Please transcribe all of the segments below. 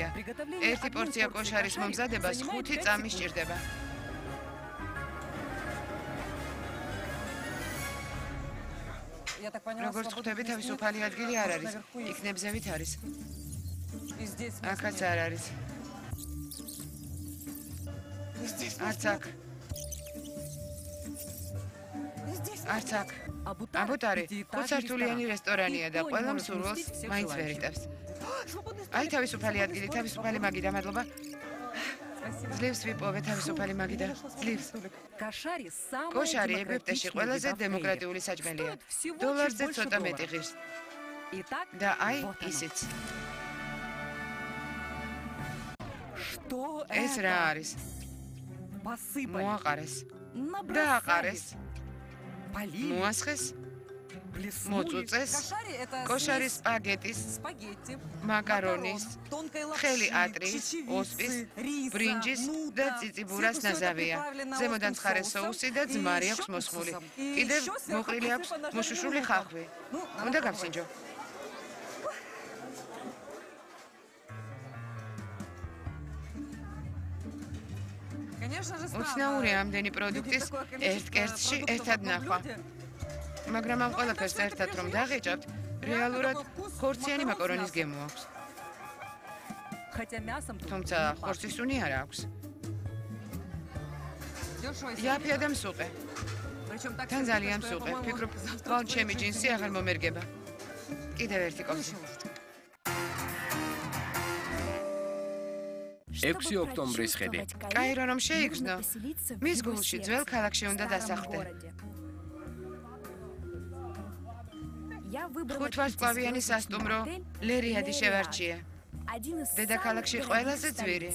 მარტივია. ერთი პორცია კოშარის მომზადებას 5 წამი სჭირდება. როგორც ხვდები, თავისუფალი ადგილი არ არის. იქ ნებზევით არის. აქაც არ არის. არც აქ. არც აქ. აბუტარი, 5-სართულიანი რესტორანია და ყველა მსურველს მაინც ვერ იტევს. აი თავისუფალი ადგილი, თავისუფალი მაგიდა, მადლობა. ძლივს ვიპოვე თავისუფალი მაგიდა. ძლივს. კოშარი ეგვიპტეში ყველაზე დემოკრატიული საჭმელია. $1-ზე ცოტა მეტი ღირს. და აი ისიც. ეს რა არის? მოაყარეს. დააყარეს. მოასხეს. მოწუწეს. კოშარის სპაგეტის, მაკარონის, თხელი ატრის, ოსპის, ბრინჯის და ციციბურას ნაზავია. ზემოდან ცხარე соуსი და ძმარი აქვს მოსხმული. კიდევ მოყრილი აქვს მოშუშული ხახვი. უნდა გავსინჯო. უცნაურია ამდენი პროდუქტის ერთ კერძში ერთად ნახვა. მაგრამ ამ ყველაფერს ერთად რომ დაღეჭავთ, რეალურად ხორციანი მაკარონის გემო აქვს. თუმცა ხორცის უნი არ აქვს. იაფია და მსუყე. თან ძალიან მსუყე. ვფიქრობ, თვალ ჩემი ჯინსი აღარ მომერგება. კიდევ ერთი კოვზი. 6 ოქტომბრის ხედი. კაირო რომ შეიგრძნო, მის გულში ძველ ქალაქში უნდა დასახლდე. 5 ვარსკვლავიანი სასტუმრო ლერიადი შევარჩიე. დედაქალაქში ყველაზე ძვირი.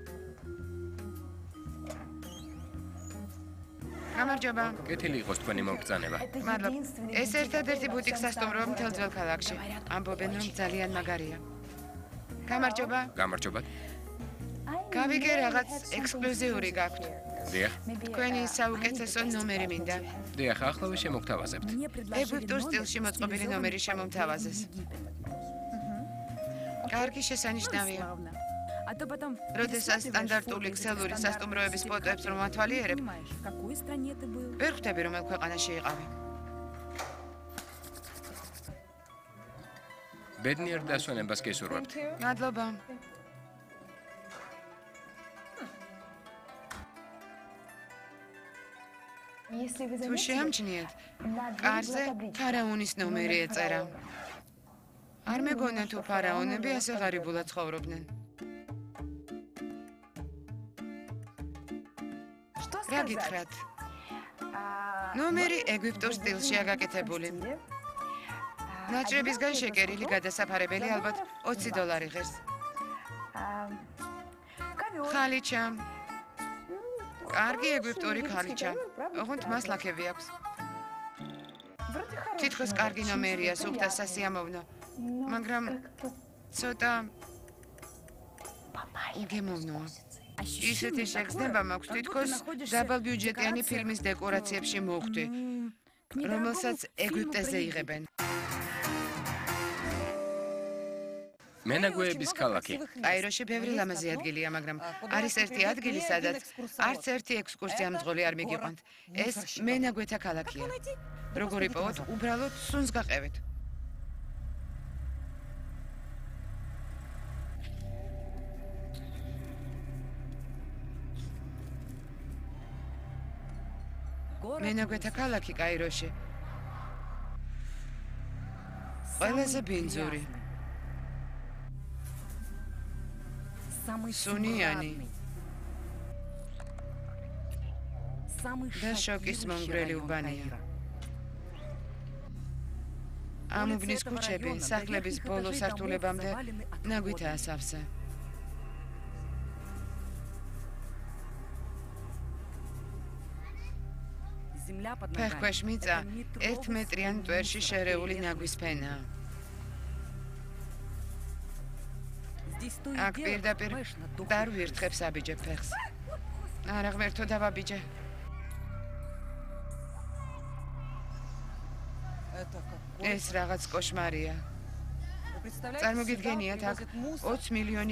გამარჯობა. კეთილი იყოს თქვენი მომბრძანება. მადლობა. ეს ერთადერთი ბუტიკ სასტუმროა მთელ ძველ ქალაქში. ამბობენ რომ ძალიან მაგარია. გამარჯობა. გამარჯობათ. გავიგე რაღაც ექსკლუზიური გაქვთ. დიახ. თქვენი საუკეთესო ნომერი მინდა. დიახ, ახლავე შემოგთავაზებთ. ეგვიპტურ სტილში მოწყობილი ნომერი შემომთავაზეს. კარგი შესანიშნავია. როდესაც სტანდარტული ქსელური სასტუმროების ფოტოებს რომ ათვალიერებ, ვერ ხვდები რომელ ქვეყანაში იყავი. ბედნიერ დასვენებას გესურვებთ. მადლობა. თუ შეამჩნიეთ, კარზე ფარაონის ნომერი ეწერა. არ მეგონა თუ ფარაონები ასე ღარიბულად ცხოვრობდნენ. რა გითხრათ? ნომერი ეგვიპტურ სტილშია გაკეთებული. ნაჭრებისგან შეკერილი გადასაფარებელი ალბათ $20 ღირს. ხალიჩა. კარგი ეგვიპტური ხალიჩა. ოღონდ მას ლაქები აქვს. თითქოს კარგი ნომერია, სუფთა სასიამოვნო. მაგრამ ცოტა გემოვნოა. ისეთი შეგრძნება მაქვს, თითქოს დაბალბიუჯეტიანი ფილმის დეკორაციებში მოვხვდი, რომელსაც ეგვიპტეზე იღებენ. მენაგვეების ქალაქი. კაიროში ბევრი ლამაზი ადგილია, მაგრამ არის ერთი ადგილი, სადაც არც ერთი ექსკურსია მძღოლი არ მიგიყვანთ. ეს მენაგვეთა ქალაქია. როგორ იპოვოთ, უბრალოდ სუნს გაყევით. მენაგვეთა ქალაქი კაიროში. ყველაზე ბინძური. სუნიანი. და შოკის მომგვრელი უბანია. ამ უბნის ქუჩები სახლების ბოლო სართულებამდე ნაგვითაა სავსე. ფეხქვეშ მიწა 1 მეტრიან მტვერში შერეული ნაგვის ფენაა. აქ პირდაპირ დარვირთხებს აბიჯებ ფეხს. არა ღმერთო დავაბიჯე. ეს რაღაც კოშმარია. წარმოგიდგენიათ აქ 20 მილიონი